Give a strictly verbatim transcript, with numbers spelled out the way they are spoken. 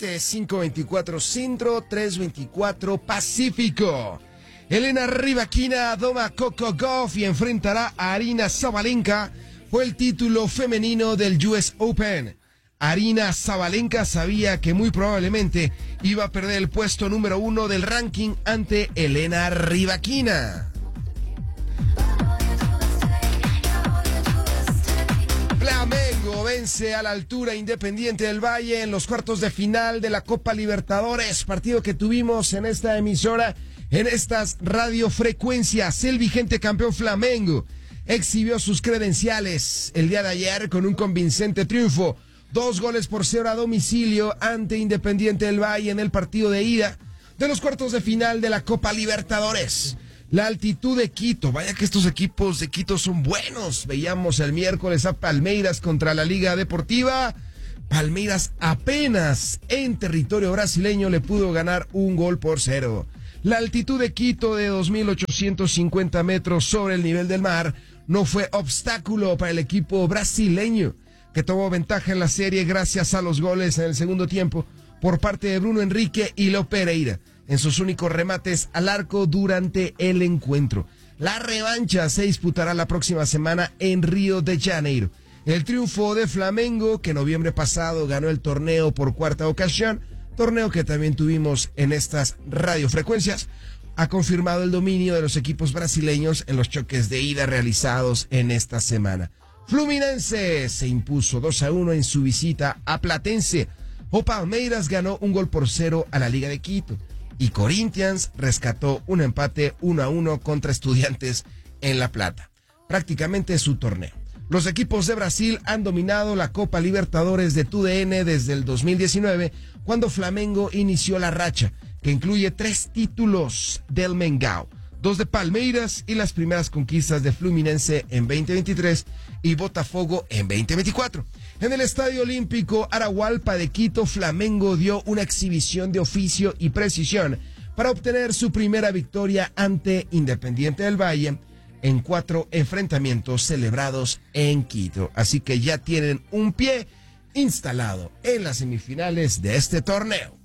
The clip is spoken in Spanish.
Este, cinco veinticuatro Centro, tres veinticuatro Pacífico. Elena Rybakina doma Coco Gauff y enfrentará a Aryna Sabalenka por el título femenino del U S Open. Aryna Sabalenka sabía que muy probablemente iba a perder el puesto número uno del ranking ante Elena Rybakina. Flamengo vence a la altura Independiente del Valle en los cuartos de final de la Copa Libertadores, partido que tuvimos en esta emisora, en estas radiofrecuencias. El vigente campeón Flamengo exhibió sus credenciales el día de ayer con un convincente triunfo, dos goles por cero a domicilio ante Independiente del Valle en el partido de ida de los cuartos de final de la Copa Libertadores. La altitud de Quito, vaya que estos equipos de Quito son buenos. Veíamos el miércoles a Palmeiras contra la Liga Deportiva. Palmeiras apenas en territorio brasileño le pudo ganar un gol por cero. La altitud de Quito de dos mil ochocientos cincuenta metros sobre el nivel del mar no fue obstáculo para el equipo brasileño, que tomó ventaja en la serie gracias a los goles en el segundo tiempo por parte de Bruno Henrique y Leo Pereira en sus únicos remates al arco durante el encuentro. La revancha se disputará la próxima semana en Río de Janeiro. El triunfo de Flamengo, que noviembre pasado ganó el torneo por cuarta ocasión, torneo que también tuvimos en estas radiofrecuencias, ha confirmado el dominio de los equipos brasileños en los choques de ida realizados en esta semana. Fluminense se impuso dos a uno en su visita a Platense. O Palmeiras ganó un gol por cero a la Liga de Quito. Y Corinthians rescató un empate uno a uno contra Estudiantes en La Plata. Prácticamente su torneo. Los equipos de Brasil han dominado la Copa Libertadores de T U D N desde el dos mil diecinueve, cuando Flamengo inició la racha, que incluye tres títulos del Mengão, dos de Palmeiras y las primeras conquistas de Fluminense en veinte veintitrés y Botafogo en veinte veinticuatro. En el Estadio Olímpico Arahualpa de Quito, Flamengo dio una exhibición de oficio y precisión para obtener su primera victoria ante Independiente del Valle en cuatro enfrentamientos celebrados en Quito. Así que ya tienen un pie instalado en las semifinales de este torneo.